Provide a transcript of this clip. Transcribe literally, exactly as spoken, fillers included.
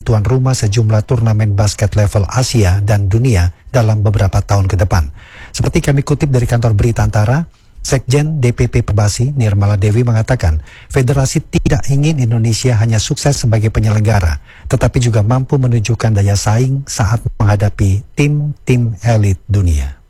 tuan rumah sejumlah turnamen basket level Asia dan dunia dalam beberapa tahun ke depan. Seperti kami kutip dari kantor berita Antara, Sekjen D P P Perbasi Nirmala Dewi mengatakan, federasi tidak ingin Indonesia hanya sukses sebagai penyelenggara, tetapi juga mampu menunjukkan daya saing saat menghadapi tim-tim elit dunia.